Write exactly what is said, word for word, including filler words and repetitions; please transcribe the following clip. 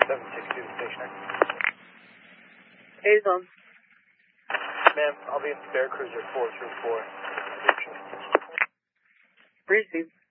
seven six two stationary. A's on. Ma'am, I'll be in spare cruiser four three four. Receive.